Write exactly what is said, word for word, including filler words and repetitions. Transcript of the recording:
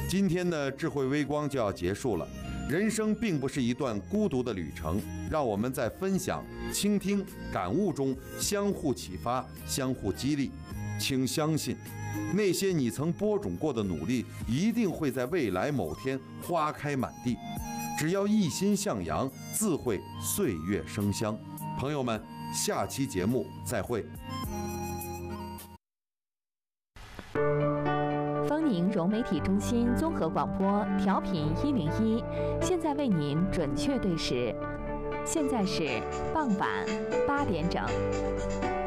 今天的智慧微光就要结束了。人生并不是一段孤独的旅程，让我们在分享、倾听、感悟中相互启发、相互激励。请相信，那些你曾播种过的努力，一定会在未来某天花开满地。只要一心向阳，自会岁月生香。朋友们，下期节目再会。 丰宁融媒体中心综合广播调频一零一，现在为您准确对时，现在是傍晚八点整。